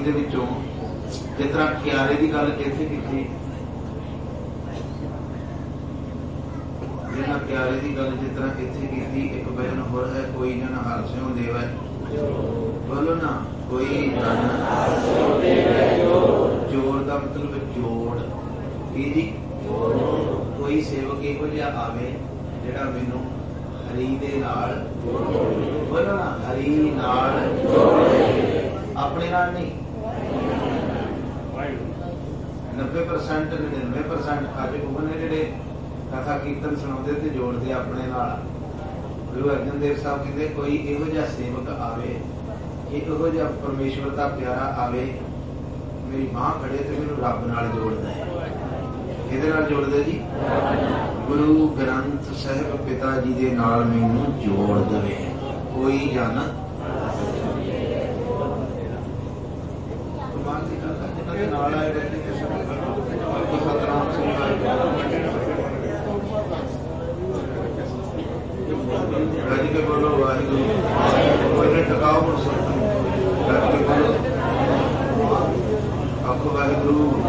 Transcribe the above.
दे विचों जिस तरह क्यारे की गल इत्थे कीती, जिन्ना क्यारे की गल जिस तरह इत्थे कीती, एक बहन होर है कोई जन हर स्यों देवै, बोलो ना, कोई जन जोड़ का मतलब जोड़ की जी, कोई सेवक इहो जिहा आवे जिहड़ा मैनू हरी दे नाल, बोलो ना, हरी नाल अपने नाल नहीं, 90% 99% अज वो ने जिहड़े कथा कीर्तन सुनाते थे जोड़ते अपने नाल। गुरु अर्जन देव साहब कहते कोई इहो जिहा सेवक आवे, इहो जिहा परमेश्वर का प्यारा आवे, मेरी मां खड़े तो मैनू रब नाल जोड़दा है। किहदे नाल जोड़दा जी? गुरु ग्रंथ साहिब पिता जी दे नाल मैनू जोड़ देवे कोई जन। सतनाम गज के बोलो वाहिगुरू, टकाओ गज के बोलो आखो वाहिगुरू।